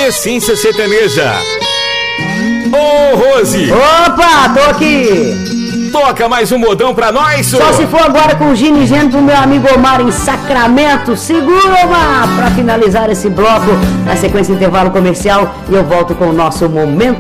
Essência Sertaneja. Ô, Rose! Opa, tô aqui! Toca mais um modão pra nós, Só se for agora com o Gino e Gênio pro meu amigo Omar em Sacramento. Segura, Omar, pra finalizar esse bloco. Na sequência, intervalo comercial, e eu volto com o nosso Momento